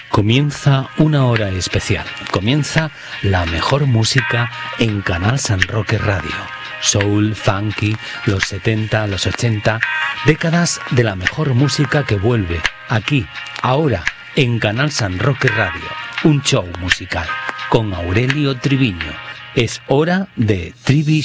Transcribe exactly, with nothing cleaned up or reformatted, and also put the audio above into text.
Comienza una hora especial. Comienza la mejor música en Canal San Roque Radio. Soul, funky, los setenta, los ochenta, décadas de la mejor música que vuelve aquí, ahora, en Canal San Roque Radio. Un show musical con Aurelio Triviño. Es hora de Trivi